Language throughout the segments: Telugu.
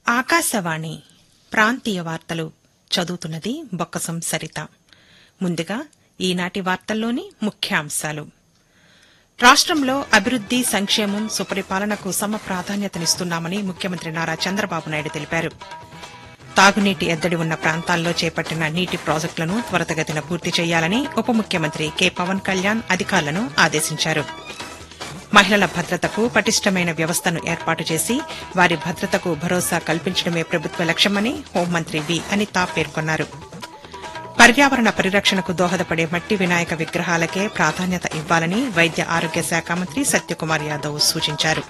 ఆకాశవాణి ప్రాంతీయ వార్తలు చదువుతున్నది బొక్కసం సరిత. ముందుగా ఈనాటి వార్తల్లోని ముఖ్యాంశాలు. రాష్టంలో అభివృద్ది, సంక్షేమం, సుపరిపాలనకు సమ ప్రాధాన్యతనిస్తున్నామని ముఖ్యమంత్రి నారా చంద్రబాబు నాయుడు తెలిపారు. తాగునీటి ఎద్దడి ఉన్న ప్రాంతాల్లో చేపట్టిన నీటి ప్రాజెక్టులను త్వరితగతిన పూర్తి చేయాలని ఉప ముఖ్యమంత్రి కె పవన్ కళ్యాణ్ అధికారులను ఆదేశించారు. మహిళల భద్రతకు పటిష్టమైన వ్యవస్థను ఏర్పాటు చేసి వారి భద్రతకు భరోసా కల్పించడమే ప్రభుత్వ లక్ష్యమని హోంమంత్రి వి అనిత పేర్కొన్నారు. పర్యావరణ పరిరక్షణకు దోహదపడే మట్టి వినాయక విగ్రహాలకే ప్రాధాన్యత ఇవ్వాలని వైద్య ఆరోగ్య శాఖ మంత్రి సత్యకుమార్ యాదవ్ సూచించారు.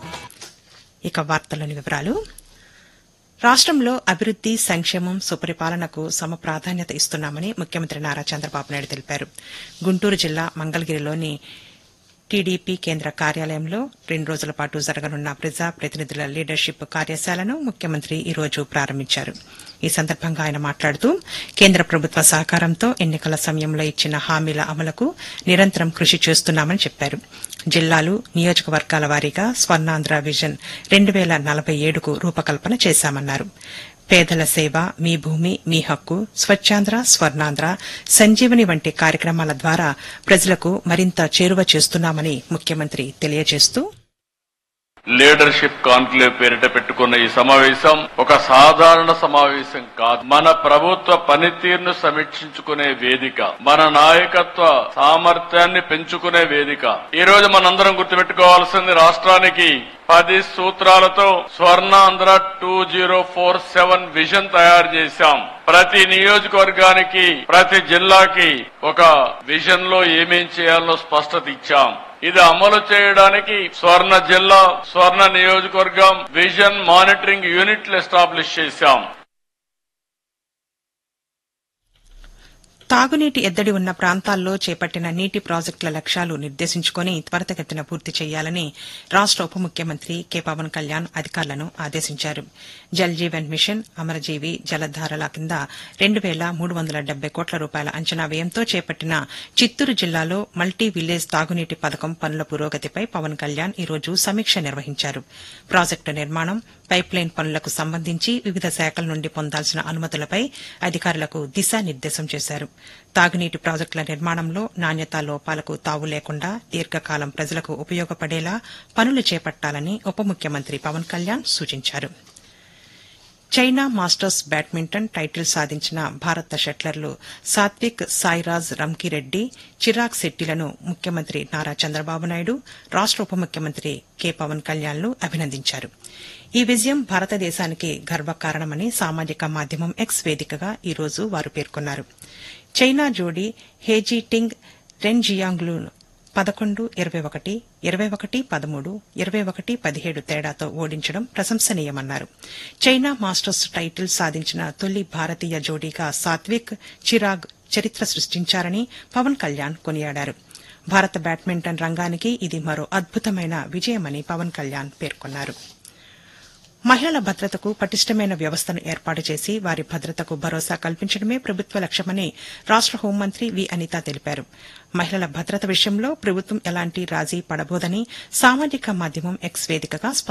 ఇక వార్తల్లోని వివరాలు. రాష్టంలో అభివృద్ది, సంక్షేమం, సుపరిపాలనకు సమ ప్రాధాన్యత ఇస్తున్నామని ముఖ్యమంత్రి నారా చంద్రబాబు నాయుడు తెలిపారు. గుంటూరు జిల్లా మంగళగిరిలోని టీడీపీ కేంద్ర కార్యాలయంలో 2 రోజుల పాటు జరగనున్న ప్రజా ప్రతినిధుల లీడర్షిప్ కార్యశాలను ముఖ్యమంత్రి ఈ రోజు ప్రారంభించారు. ఈ సందర్భంగా ఆయన మాట్లాడుతూ కేంద్ర ప్రభుత్వ సహకారంతో ఎన్నికల సమయంలో ఇచ్చిన హామీల అమలుకు నిరంతరం కృషి చేస్తున్నామని చెప్పారు. జిల్లాలు, నియోజకవర్గాల వారీగా స్వర్ణాంధ్ర విజన్ 2047కు రూపకల్పన చేశామన్నారు. పేదల సేవ, మీ భూమి మీ హక్కు, స్వచ్ఛాంధ్ర, స్వర్ణాంధ్ర, సంజీవని వంటి కార్యక్రమాల ద్వారా ప్రజలకు మరింత చేరువ చేస్తున్నామని ముఖ్యమంత్రి తెలియజేస్తూ, లీడర్షిప్ కాన్క్లేవ్ పేరిట పెట్టుకున్న ఈ సమావేశం ఒక సాధారణ సమావేశం కాదు. మన ప్రభుత్వ పనితీరును సమీక్షించుకునే వేదిక, మన నాయకత్వ సామర్థ్యాన్ని పెంచుకునే వేదిక. ఈ రోజు మనందరం గుర్తుపెట్టుకోవాల్సింది, రాష్ట్రానికి 10 సూత్రాలతో స్వర్ణాంధ్ర 2047 విజన్ తయారు చేశాం. ప్రతి నియోజకవర్గానికి, ప్రతి జిల్లాకి ఒక విజన్ లో ఏమేం చేయాలో స్పష్టత ఇచ్చాం. ఇది అమలు చేయడానికి స్వర్ణ జిల్లా, స్వర్ణ నియోజకవర్గం విజన్ మానిటరింగ్ యూనిట్లు ఎస్టాబ్లిష్ చేశాం. తాగునీటి ఎద్దడి ఉన్న ప్రాంతాల్లో చేపట్టిన నీటి ప్రాజెక్టుల లక్ష్యాలు నిర్దేశించుకుని త్వరితగతిన పూర్తి చేయాలని రాష్ట ఉప ముఖ్యమంత్రి కె పవన్ కళ్యాణ్ అధికారులను ఆదేశించారు. జల్ జీవన్ మిషన్, అమరజీవి, జలధారల కింద 2,370 కోట్ల రూపాయల అంచనా వ్యయంతో చేపట్టిన చిత్తూరు జిల్లాలో మల్టీ విలేజ్ తాగునీటి పథకం పనుల పురోగతిపై పవన్ కళ్యాణ్ ఈ రోజు సమీక్ష నిర్వహించారు. ప్రాజెక్టు నిర్మాణం, పైప్లైన్ పనులకు సంబంధించి వివిధ శాఖల నుండి పొందాల్సిన అనుమతులపై అధికారులకు దిశానిర్దేశం చేశారు. తాగునీటి ప్రాజెక్టుల నిర్మాణంలో నాణ్యతా లోపాలకు తావు లేకుండా దీర్ఘకాలం ప్రజలకు ఉపయోగపడేలా పనులు చేపట్టాలని ఉప ముఖ్యమంత్రి పవన్ కళ్యాణ్ సూచించారు. చైనా మాస్టర్స్ బ్యాడ్మింటన్ టైటిల్ సాధించిన భారత షట్లర్లు సాత్విక్ సాయిరాజ్ రంకిరెడ్డి, చిరాగ్ శెట్టిలను ముఖ్యమంత్రి నారా చంద్రబాబు నాయుడు, రాష్ట ఉప ముఖ్యమంత్రి కె పవన్ కళ్యాణ్లు అభినందించారు. ఈ విజయం భారతదేశానికి గర్వకారణమని సామాజిక మాధ్యమం ఎక్స్ వేదికగా ఈ రోజు వారు పేర్కొన్నారు. చైనా జోడీ హేజీ టింగ్ రెన్ జియాంగ్లు 11-21, 21-13, 21-17 తేడాతో ఓడించడం ప్రశంసనీయమన్నారు. చైనా మాస్టర్స్ టైటిల్ సాధించిన తొలి భారతీయ జోడీగా సాత్విక్, చిరాగ్ చరిత్ర సృష్టించారని పవన్ కళ్యాణ్ కొనియాడారు. భారత బ్యాడ్మింటన్ రంగానికి ఇది మరో అద్భుతమైన విజయమని పవన్ కళ్యాణ్ పేర్కొన్నారు. మహిళల భద్రతకు పటిష్టమైన వ్యవస్థను ఏర్పాటు చేసి వారి భద్రతకు భరోసా కల్పించడమే ప్రభుత్వ లక్ష్యమని రాష్ట హోంమంత్రి వి అనిత తెలిపారు. మహిళల భద్రత విషయంలో ప్రభుత్వం ఎలాంటి రాజీ పడబోదని సామాజిక మాధ్యమం ఎక్స్ వేదికగా